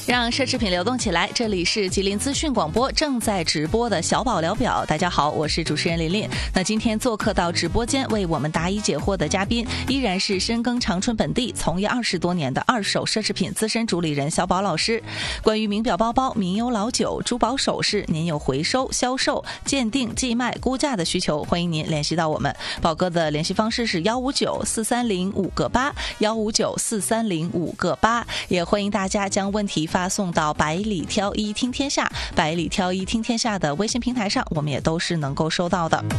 让奢侈品流动起来，这里是吉林资讯广播正在直播的小宝聊表。大家好，我是主持人琳琳。那今天做客到直播间为我们答疑解惑的嘉宾，依然是深耕长春本地从业20多年的二手奢侈品资深主理人小宝老师。关于名表包包、名优老酒、珠宝首饰，您有回收、销售、鉴定、寄卖、估价的需求，欢迎您联系到我们。宝哥的联系方式是159-430-5个8，159-430-5个8，也欢迎大家将问题发送到百里挑一听天下的微信平台上，我们也都是能够收到的。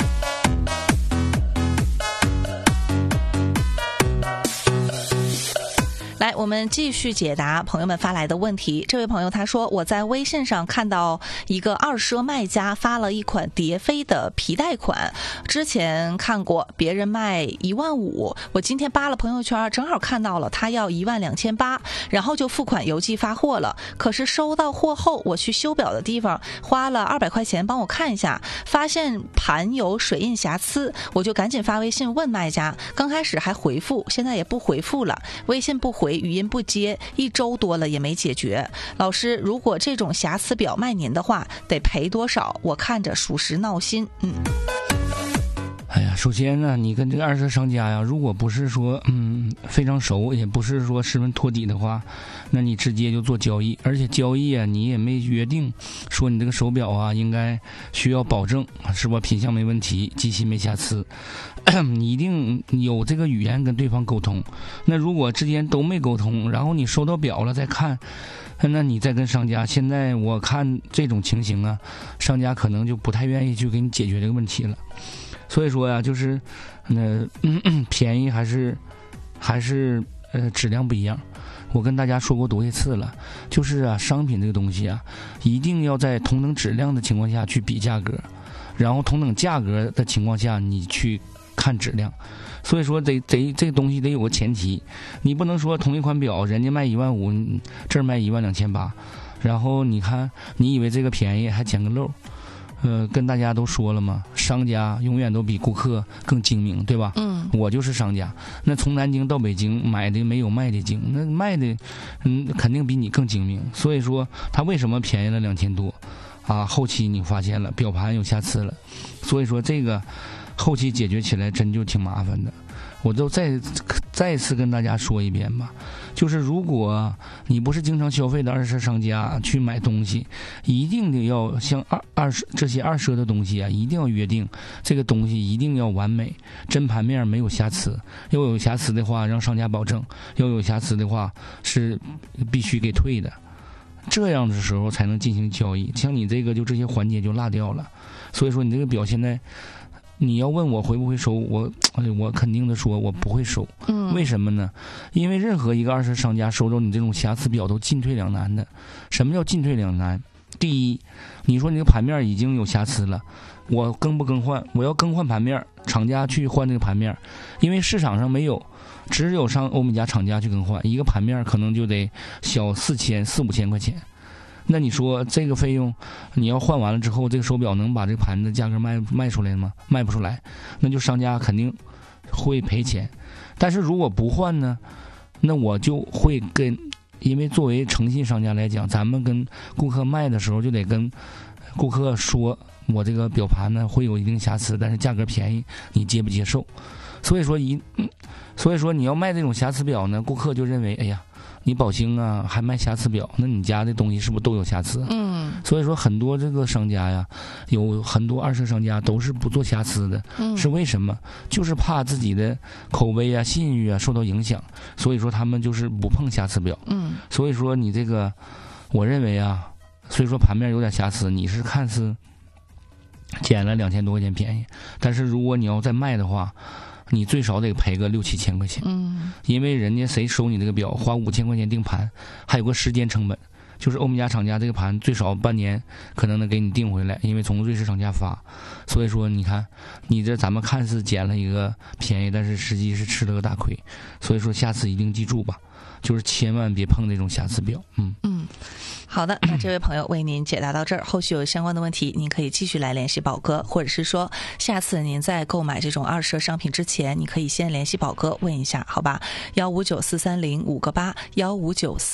来，我们继续解答朋友们发来的问题。这位朋友他说，我在微信上看到一个二奢卖家发了一款蝶飞的皮带款，之前看过别人卖15000，我今天扒了朋友圈，正好看到了他要12800，然后就付款邮寄发货了。可是收到货后，我去修表的地方花了200块钱帮我看一下，发现盘有水印瑕疵，我就赶紧发微信问卖家，刚开始还回复，现在也不回复了，微信不回，语音不接，1周多了也没解决。老师，如果这种瑕疵表卖您的话，得赔多少？我看着属实闹心。 哎呀，首先呢，你跟这个二手商家呀，如果不是说非常熟，也不是说十分托底的话，那你直接就做交易，而且交易啊，你也没约定说你这个手表啊应该需要保证是吧，品相没问题，机器没瑕疵，你一定有这个语言跟对方沟通。那如果之间都没沟通，然后你收到表了再看，那你再跟商家，现在我看这种情形啊，商家可能就不太愿意去给你解决这个问题了。所以说呀，就是便宜还是质量不一样。我跟大家说过多些次了，就是啊，商品这个东西啊，一定要在同等质量的情况下去比价格，然后同等价格的情况下你去看质量。所以说这个东西得有个前提，你不能说同一款表人家卖15000，这儿卖12800，然后你看你以为这个便宜还捡个漏。跟大家都说了嘛，商家永远都比顾客更精明，对吧？我就是商家，那从南京到北京买的没有卖的精，那卖的肯定比你更精明。所以说他为什么便宜了2000多啊？后期你发现了表盘有瑕疵了，所以说这个后期解决起来真就挺麻烦的。我都再次跟大家说一遍吧，就是如果你不是经常消费的二手商家去买东西，一定得要像这些二手的东西啊，一定要约定这个东西一定要完美，真盘面没有瑕疵，要有瑕疵的话让商家保证，要有瑕疵的话是必须给退的，这样的时候才能进行交易。像你这个就这些环节就落掉了。所以说你这个表现在你要问我会不会收，我肯定的说我不会收。为什么呢？因为任何一个二手商家收到你这种瑕疵表都进退两难的。什么叫进退两难？第一，你说你这个盘面已经有瑕疵了，我更不更换？我要更换盘面，厂家去换这个盘面，因为市场上没有，只有上欧米茄厂家去更换，一个盘面可能就得小4000-5000块钱。那你说这个费用你要换完了之后，这个手表能把这个盘的价格卖出来吗？卖不出来，那就商家肯定会赔钱。但是如果不换呢，那我就会因为作为诚信商家来讲，咱们跟顾客卖的时候就得跟顾客说，我这个表盘呢会有一定瑕疵，但是价格便宜，你接不接受？所以说你要卖这种瑕疵表呢，顾客就认为，哎呀，你宝兴啊还卖瑕疵表，那你家的东西是不是都有瑕疵？所以说很多这个商家呀，有很多二手商家都是不做瑕疵的。是为什么？就是怕自己的口碑啊、信誉啊受到影响，所以说他们就是不碰瑕疵表。所以说你这个，我认为啊，所以说盘面有点瑕疵，你是看似捡了2000多块钱便宜，但是如果你要再卖的话，你最少得赔个6-7千块钱。因为人家谁收你这个表，花5000块钱订盘，还有个时间成本，就是欧米茄厂家这个盘最少半年可能能给你订回来，因为从瑞士厂家发。所以说你看，你这咱们看似捡了一个便宜，但是实际是吃了个大亏。所以说下次一定记住吧，就是千万别碰这种瑕疵表。 好的，那这位朋友为您解答到这儿，后续有相关的问题您可以继续来联系宝哥，或者是说下次您在购买这种二手商品之前，你可以先联系宝哥问一下，好吧？159-430-5个8，159-430-5